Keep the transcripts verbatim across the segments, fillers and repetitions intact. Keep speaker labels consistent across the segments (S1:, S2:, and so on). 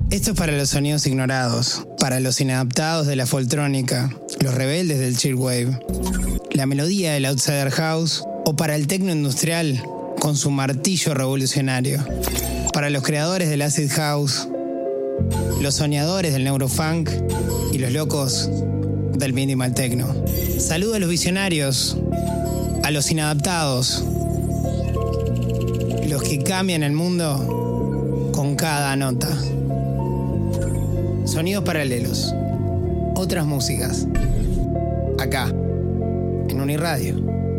S1: Esto es para los sonidos ignorados, para los inadaptados de la foltrónica, los rebeldes del chillwave, la melodía del outsider house o para el techno industrial con su martillo revolucionario, para los creadores del acid house, los soñadores del neurofunk y los locos del minimal techno. Saludo a los visionarios, a los inadaptados, los que cambian el mundo con cada nota. Sonidos paralelos, otras músicas, acá, en Uniradio.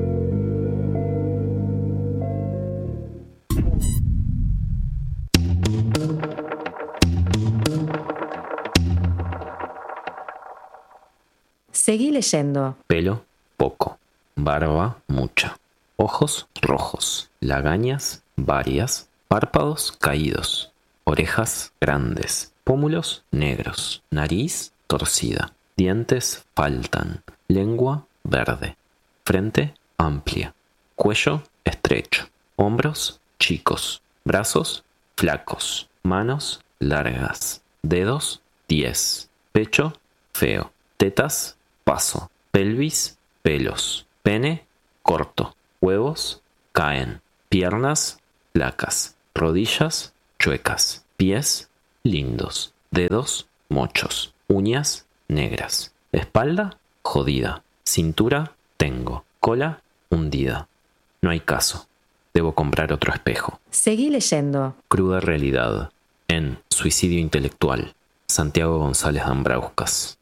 S2: Seguí leyendo.
S3: Pelo, poco. Barba, mucha. Ojos, rojos. Lagañas, varias. Párpados, caídos. Orejas, grandes. Pómulos, negros. Nariz, torcida. Dientes, faltan. Lengua, verde. Frente, amplia. Cuello, estrecho. Hombros, chicos. Brazos, flacos. Manos, largas. Dedos, diez. Pecho, feo. Tetas, paso. Pelvis, pelos. Pene, corto. Huevos, caen. Piernas, flacas. Rodillas, chuecas. Pies, lindos. Dedos, mochos. Uñas, negras. Espalda, jodida. Cintura, tengo. Cola, hundida. No hay caso. Debo comprar otro espejo.
S2: Seguí leyendo.
S3: Cruda realidad. En Suicidio intelectual. Santiago González Dambrauskas.